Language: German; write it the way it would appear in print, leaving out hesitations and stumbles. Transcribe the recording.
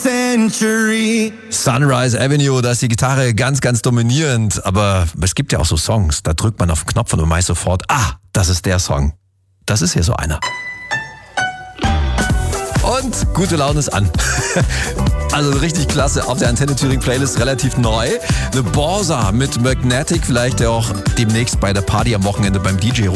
century. Sunrise Avenue, da ist die Gitarre ganz, ganz dominierend. Aber es gibt ja auch so Songs, da drückt man auf den Knopf und man weiß sofort, das ist der Song. Das ist hier so einer. Und gute Laune ist an. Also richtig klasse. Auf der Antenne Thüringen Playlist relativ neu. Eine Borsa mit Magnetic, vielleicht auch demnächst bei der Party am Wochenende beim DJ